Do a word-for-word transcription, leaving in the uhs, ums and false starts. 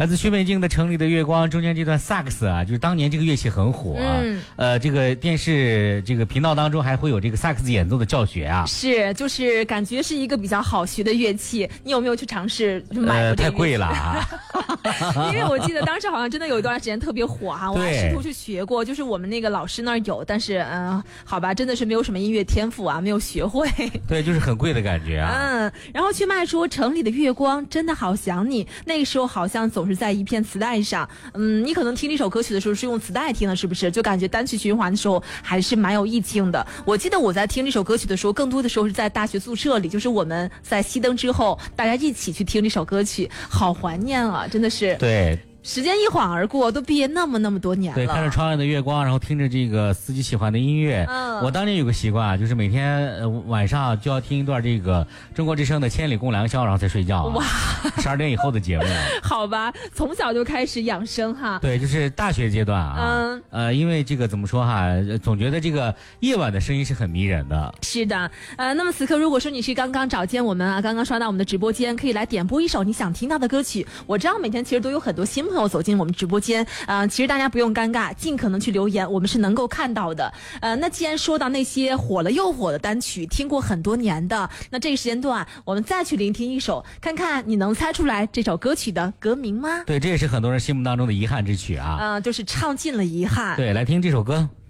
来自徐美静的《城里的月光》中间这段萨克斯啊，就是当年这个乐器很火啊。嗯、呃，这个电视这个频道当中还会有这个萨克斯演奏的教学啊。 是，就是感觉是一个比较好学的乐器。你有没有去尝试买过这个乐器？ 呃，太贵了啊。 因为我记得当时好像真的有一段时间特别火哈、啊，我还试图去学过，就是我们那个老师那儿有，但是嗯、呃，好吧，真的是没有什么音乐天赋啊，没有学会。 对，就是很贵的感觉啊。 嗯，然后去麦说《城里的月光》真的好想你，那个时候好像总是在一片磁带上。嗯，你可能听这首歌曲的时候是用磁带听的，是不是？就感觉单曲循环的时候还是蛮有意境的。我记得我在听这首歌曲的时候，更多的时候是在大学宿舍里，就是我们在熄灯之后，大家一起去听这首歌曲，好怀念啊，真的是。 对。 时间一晃而过，都毕业那么那么多年了。 对，看着窗外的月光，然后听着这个司机喜欢的音乐。嗯，我当年有个习惯啊，就是每天、呃、晚上就要听一段这个中国之声的《千里共良宵》，然后才睡觉、啊。哇，十二点以后的节目。 好吧，从小就开始养生哈。 对，就是大学阶段啊。嗯。呃，因为这个怎么说哈，总觉得这个夜晚的声音是很迷人的。 是的，呃，那么此刻如果说你是刚刚找见我们啊，刚刚刷到我们的直播间，可以来点播一首你想听到的歌曲。我知道每天其实都有很多新朋友朋友走进我们直播间，呃，其实大家不用尴尬，尽可能去留言，我们是能够看到的。呃，那既然说到那些火了又火的单曲，听过很多年的，那这个时间段我们再去聆听一首，看看你能猜出来这首歌曲的歌名吗？ 对，这也是很多人心目当中的遗憾之曲啊。 嗯、呃，就是唱尽了遗憾。 对，来听这首歌。